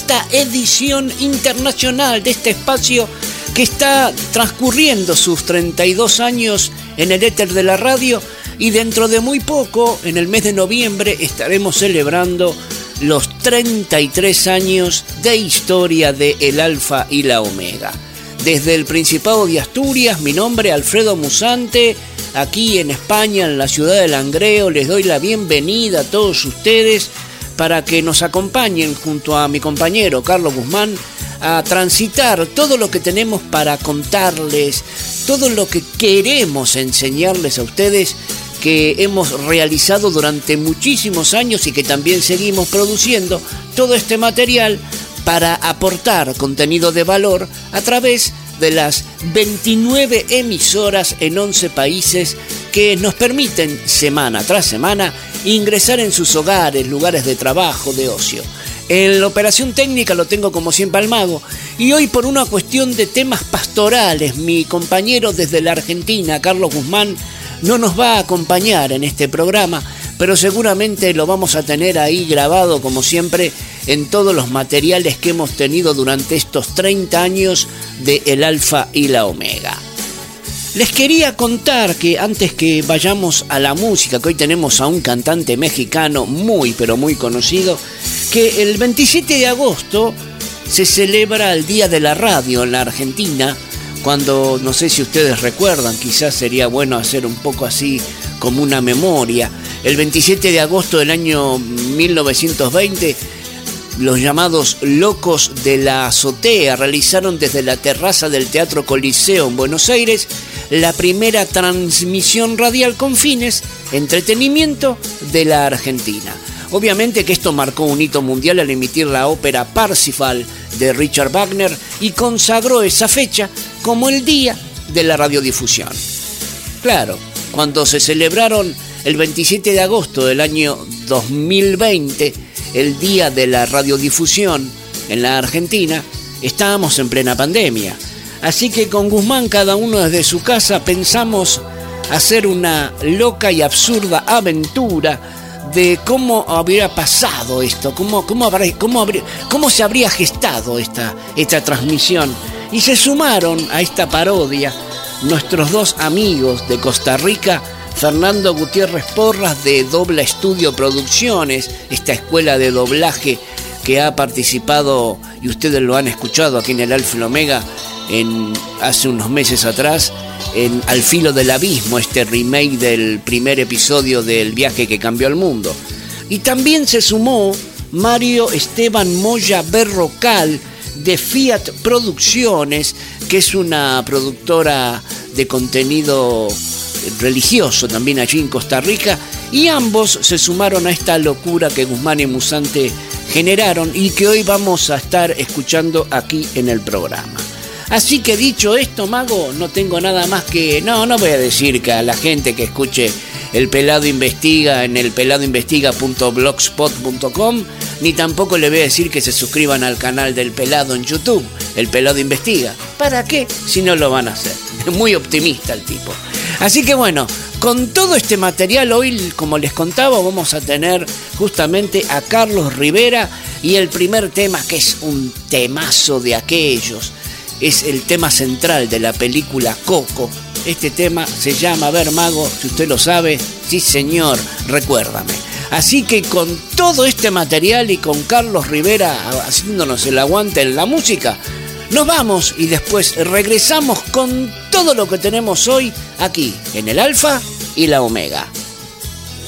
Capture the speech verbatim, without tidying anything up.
esta edición internacional de este espacio que está transcurriendo sus treinta y dos años en el éter de la radio, y dentro de muy poco, en el mes de noviembre, estaremos celebrando los treinta y tres años de historia de El Alfa y la Omega. Desde el Principado de Asturias, mi nombre es Alfredo Musante, aquí en España, en la ciudad de Langreo, les doy la bienvenida a todos ustedes para que nos acompañen junto a mi compañero Carlos Guzmán a transitar todo lo que tenemos para contarles, todo lo que queremos enseñarles a ustedes, que hemos realizado durante muchísimos años y que también seguimos produciendo todo este material para aportar contenido de valor a través de las veintinueve emisoras en once países que nos permiten semana tras semana ingresar en sus hogares, lugares de trabajo, de ocio. En la operación técnica lo tengo como siempre al mago, y hoy por una cuestión de temas pastorales, mi compañero desde la Argentina, Carlos Guzmán, no nos va a acompañar en este programa, pero seguramente lo vamos a tener ahí grabado como siempre en todos los materiales que hemos tenido durante estos treinta años de El Alfa y la Omega. Les quería contar que antes que vayamos a la música, que hoy tenemos a un cantante mexicano muy pero muy conocido, que el veintisiete de agosto se celebra el Día de la Radio en la Argentina, cuando, no sé si ustedes recuerdan, quizás sería bueno hacer un poco así como una memoria. El veintisiete de agosto del año mil novecientos veinte, los llamados Locos de la Azotea realizaron desde la terraza del Teatro Coliseo en Buenos Aires la primera transmisión radial con fines entretenimiento de la Argentina. Obviamente que esto marcó un hito mundial al emitir la ópera Parsifal de Richard Wagner y consagró esa fecha como el Día de la Radiodifusión. Claro, cuando se celebraron el veintisiete de agosto del año dos mil veinte, el Día de la Radiodifusión en la Argentina, estábamos en plena pandemia. Así que con Guzmán, cada uno desde su casa, pensamos hacer una loca y absurda aventura de cómo habría pasado esto, cómo, cómo, habría, cómo, habría, cómo se habría gestado esta, esta transmisión. Y se sumaron a esta parodia nuestros dos amigos de Costa Rica, Fernando Gutiérrez Porras de Dobla Estudio Producciones, esta escuela de doblaje que ha participado, y ustedes lo han escuchado aquí en El Alfa y la Omega, en, hace unos meses atrás, en Al Filo del Abismo, este remake del primer episodio del Viaje que Cambió el Mundo. Y también se sumó Mario Esteban Moya Berrocal de Fiat Producciones, que es una productora de contenido religioso también allí en Costa Rica, y ambos se sumaron a esta locura que Guzmán y Musante generaron y que hoy vamos a estar escuchando aquí en el programa. Así que dicho esto, mago, no tengo nada más que... No, no voy a decir que a la gente que escuche El Pelado Investiga en el pelado investiga punto blogspot punto com, ni tampoco le voy a decir que se suscriban al canal del Pelado en YouTube, El Pelado Investiga. ¿Para qué? Si no lo van a hacer. Es muy optimista el tipo. Así que bueno, con todo este material hoy, como les contaba, vamos a tener justamente a Carlos Rivera, y el primer tema, que es un temazo de aquellos, es el tema central de la película Coco. Este tema se llama, a ver, mago, si usted lo sabe, sí señor, Recuérdame. Así que con todo este material y con Carlos Rivera haciéndonos el aguante en la música, nos vamos y después regresamos con todo lo que tenemos hoy aquí en El Alfa y la Omega.